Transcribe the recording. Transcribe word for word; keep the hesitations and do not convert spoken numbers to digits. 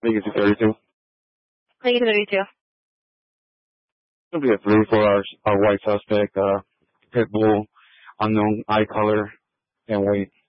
Legacy thirty-two. Legacy thirty-two. It'll be a three for our, our white suspect, uh, pit bull, unknown eye color, and weight.